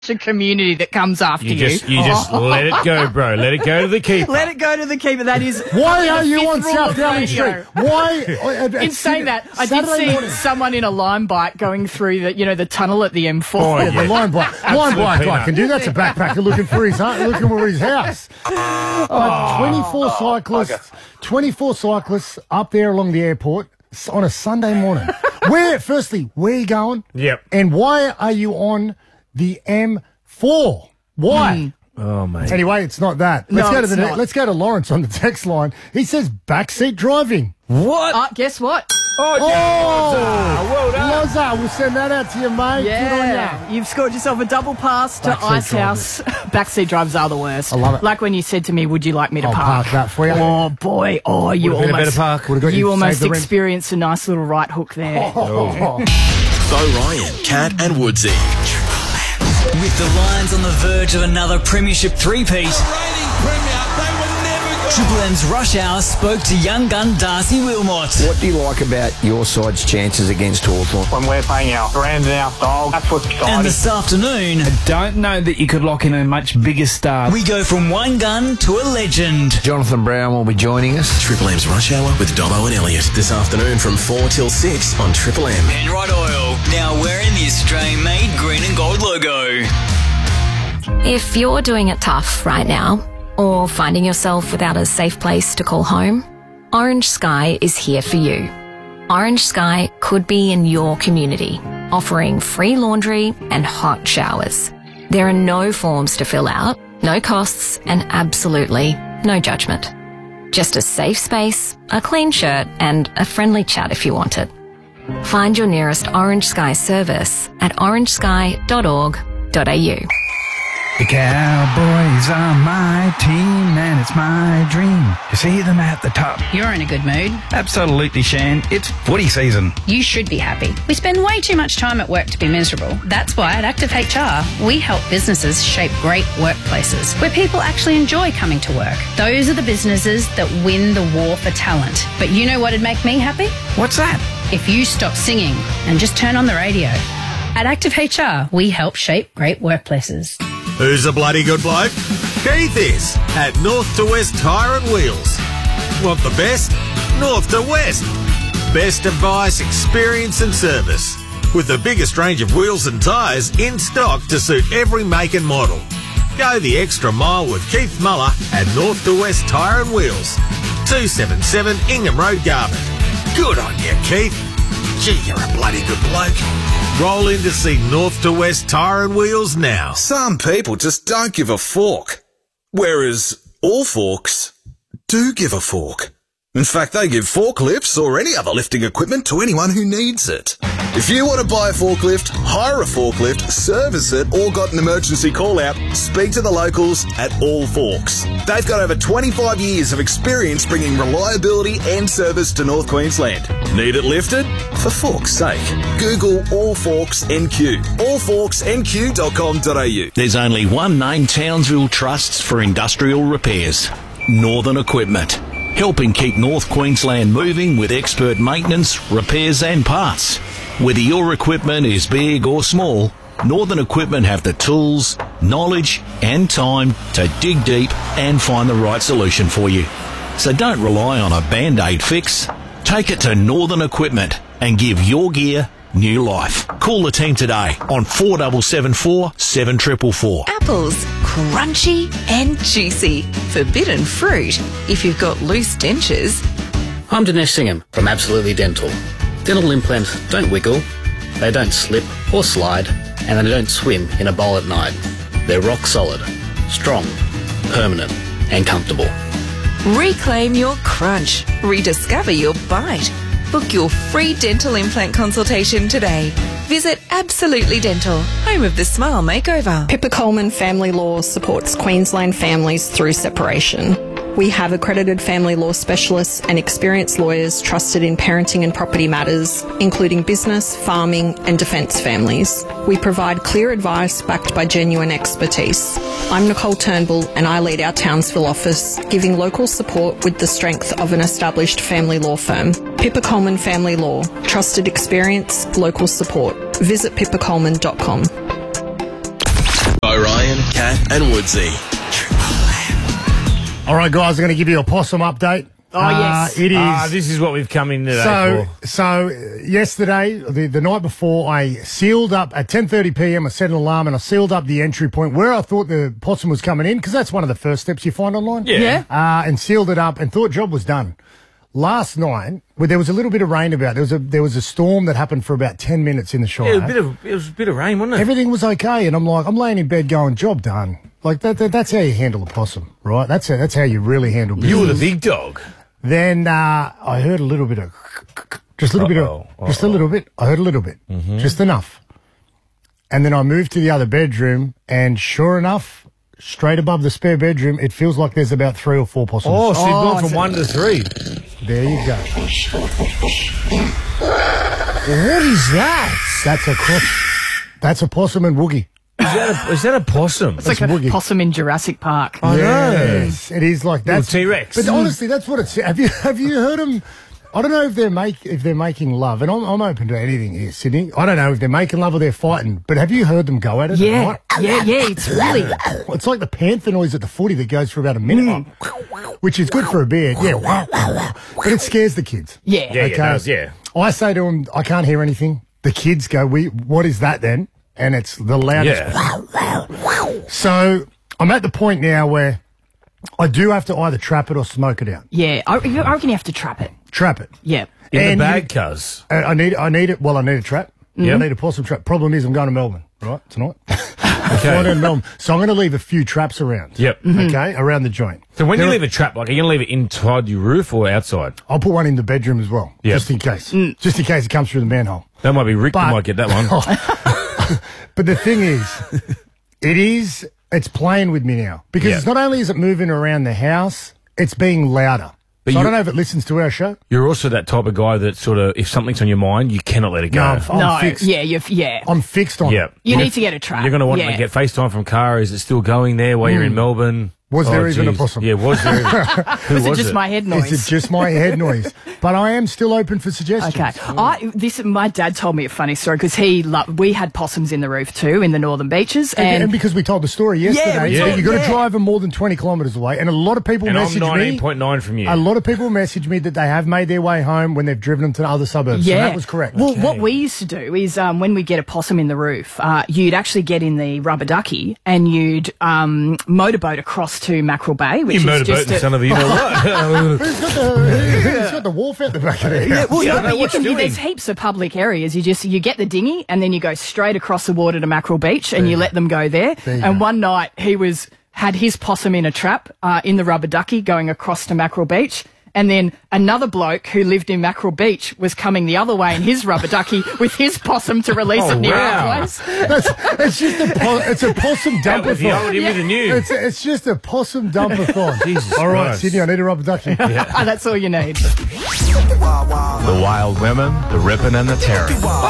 a community that comes after you. You just let it go, bro. Let it go to the keeper. Let it go to the keeper. That is. Why are you on South Downing Street? Why? In saying that, I did see someone in a Lime Bike going through the tunnel at the M4. Oh, yeah, the Lime Bike I can do. That's a backpacker looking for his house. 24 cyclists up there along the airport on a Sunday morning. Where are you going? Yep. And why are you on the M4? Why? Oh, mate. Anyway, it's not that. Let's go to Lawrence on the text line. He says backseat driving. What? Guess what? Oh, well done. Loza, we'll send that out to you, mate. Yeah. Good on ya. You've scored yourself a double pass to Icehouse. Backseat drivers are the worst. I love it. Like when you said to me, would you like me to I'll park that for you. Oh, boy. Oh, you Would've been a better park. You almost experienced a nice little right hook there. Bo Ryan, Cat and Woodsy. With the Lions on the verge of another premiership three-peat, Triple M's Rush Hour spoke to young gun Darcy Wilmot. What do you like about your side's chances against Hawthorn? When we're playing our brand and our style, that's what's exciting. And this afternoon, I don't know that you could lock in a much bigger star. we go from one gun to a legend. Jonathan Brown will be joining us. Triple M's Rush Hour with Dobbo and Elliot this afternoon from 4 till 6 on Triple M. Penrite Oil, now wearing the Australian-made green and gold logo. If you're doing it tough right now, or finding yourself without a safe place to call home, Orange Sky is here for you. Orange Sky could be in your community, offering free laundry and hot showers. There are no forms to fill out, no costs, and absolutely no judgment. Just a safe space, a clean shirt, and a friendly chat if you want it. Find your nearest Orange Sky service at orangesky.org.au. The Cowboys are my team and it's my dream to see them at the top. You're in a good mood. Absolutely, Shan. It's footy season. You should be happy. We spend way too much time at work to be miserable. That's why at Active HR, we help businesses shape great workplaces where people actually enjoy coming to work. Those are the businesses that win the war for talent. But you know what'd make me happy? What's that? If you stop singing and just turn on the radio. At Active HR, we help shape great workplaces. Who's a bloody good bloke? Keith is at North to West Tyre and Wheels. Want the best? North to West. Best advice, experience and service. With the biggest range of wheels and tyres in stock to suit every make and model. Go the extra mile with Keith Muller at North to West Tyre and Wheels. 277 Ingham Road, Garvin. Good on you, Keith. Gee, you're a bloody good bloke. Roll in to see North to West Tyre and Wheels now. Some people just don't give a fork. Whereas all forks do give a fork. In fact, they give forklifts or any other lifting equipment to anyone who needs it. If you want to buy a forklift, hire a forklift, service it, or got an emergency call-out, speak to the locals at All Forks. They've got over 25 years of experience bringing reliability and service to North Queensland. Need it lifted? For fork's sake, Google All Forks NQ. allforksnq.com.au. There's only one name Townsville trusts for industrial repairs. Northern Equipment. Helping keep North Queensland moving with expert maintenance, repairs and parts. Whether your equipment is big or small, Northern Equipment have the tools, knowledge and time to dig deep and find the right solution for you. So don't rely on a Band-Aid fix. Take it to Northern Equipment and give your gear new life. Call the team today on 4774 7444. Apples, crunchy and juicy. Forbidden fruit if you've got loose dentures. I'm Dinesh Singham from Absolutely Dental. Dental implants don't wiggle, they don't slip or slide, and they don't swim in a bowl at night. They're rock solid, strong, permanent and comfortable. Reclaim your crunch. Rediscover your bite. Book your free dental implant consultation today. Visit Absolutely Dental, home of the Smile Makeover. Pippa Coleman Family Law supports Queensland families through separation. We have accredited family law specialists and experienced lawyers trusted in parenting and property matters, including business, farming and defence families. We provide clear advice backed by genuine expertise. I'm Nicole Turnbull and I lead our Townsville office, giving local support with the strength of an established family law firm. Pippa Coleman Family Law. Trusted experience, local support. Visit pippacoleman.com. and Woodsy. All right, guys, I'm going to give you a possum update. Oh, yes. It is. This is what we've come in today for. So yesterday, the night before, I sealed up at 10:30 p.m. I set an alarm and I sealed up the entry point where I thought the possum was coming in, because that's one of the first steps you find online. Yeah. And sealed it up and thought job was done. Last night, well, there was a little bit of rain about. There was a storm that happened for about 10 minutes in the Shire. Yeah, it was a bit of rain, wasn't it? Everything was okay, and I'm laying in bed going, job done. Like that's how you handle a possum, right? That's how you really handle business. You were the big dog. Then I heard a little bit of, just a little bit. I heard a little bit, just enough. And then I moved to the other bedroom, and sure enough, straight above the spare bedroom, it feels like there's about 3 or 4 possums. Oh, so you've gone from 1 to 3. There you go. What is that? That's a possum and Woogie. Is that a possum? It's like a possum in Jurassic Park. I know. Yes, it is like that. Little T-Rex. But honestly, that's what it's. Have you heard them? I don't know if they're making love, and I'm open to anything here, Sydney. I don't know if they're making love or they're fighting, but have you heard them go at it? Yeah, it's really. It's like the panther noise at the footy that goes for about a minute, which is good for a beard. Yeah, but it scares the kids. Yeah, it does. Yeah. I say to them, I can't hear anything. The kids go, what is that then? And it's the loudest. Yeah. So I'm at the point now where I do have to either trap it or smoke it out. Yeah, I reckon you have to trap it. Trap it. Yeah. In the bag, cuz. I need it. Well, I need a trap. I need a possum trap. Problem is, I'm going to Melbourne, right, tonight. Okay. So I'm going to leave a few traps around. Yep. Okay, around the joint. So when you leave a trap, like, are you going to leave it inside your roof or outside? I'll put one in the bedroom as well, just in case. Just in case it comes through the manhole. That might be Rick that might get that one. But the thing is, it's playing with me now. Because not only is it moving around the house, it's being louder. But so I don't know if it listens to our show. You're also that type of guy that sort of, if something's on your mind, you cannot let it go. I'm fixed. Yeah, I'm fixed on it. You need to get a trap. You're going to want to get FaceTime from Cara. Is it still going there while you're in Melbourne? Was there even a possum? Yeah, was there? Who was it? Just my head noise? Is it just my head noise? But I am still open for suggestions. Okay. My dad told me a funny story because we had possums in the roof too in the Northern Beaches, and because we told the story yesterday, you got to drive them more than 20 kilometres away, and a lot of people message me. I'm 19.9 from you. A lot of people message me that they have made their way home when they've driven them to the other suburbs. Yeah, so that was correct. Well, what we used to do is when we get a possum in the roof, you'd actually get in the rubber ducky and you'd motorboat across to Mackerel Bay. Which you is motorboat just son of a you know what? Who's got the wharf out the back of there? Yeah, well, there's heaps of public areas. You get the dinghy and then you go straight across the water to Mackerel Beach and you let them go there. And one night he had his possum in a trap in the rubber ducky going across to Mackerel Beach. And then another bloke who lived in Mackerel Beach was coming the other way in his rubber ducky with his possum to release it near our place. It's a possum dumpathon. It's just a possum dumpathon. Jesus all right, Christ. Sydney, I need a rubber ducky. That's all you need. The wild women, the ripping and the tearing.